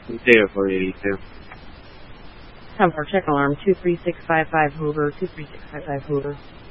Data 482. 10-4, check alarm 23655 Hoover, 23655 Hoover.